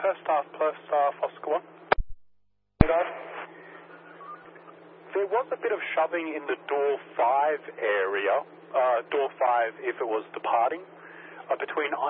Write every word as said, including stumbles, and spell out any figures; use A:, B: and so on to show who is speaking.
A: per staff, per staff, Oscar one.
B: Guard.
A: There was a bit of shoving in the door five area, uh, door five if it was departing, uh, between